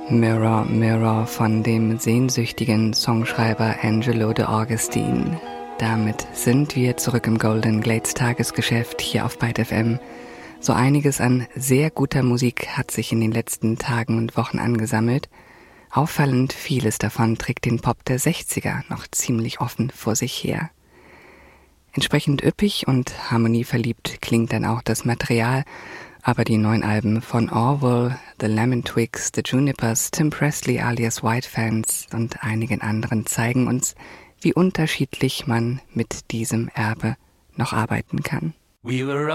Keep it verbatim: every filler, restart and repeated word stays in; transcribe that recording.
Mirror, Mirror von dem sehnsüchtigen Songschreiber Angelo De Augustine. Damit sind wir zurück im Golden Glades Tagesgeschäft hier auf Byte F M. So einiges an sehr guter Musik hat sich in den letzten Tagen und Wochen angesammelt. Auffallend vieles davon trägt den Pop der sechziger noch ziemlich offen vor sich her. Entsprechend üppig und harmonieverliebt klingt dann auch das Material, aber die neuen Alben von Orwell, The Lemon Twigs, The Junipers, Tim Presley alias White Fans und einigen anderen zeigen uns, wie unterschiedlich man mit diesem Erbe noch arbeiten kann. We were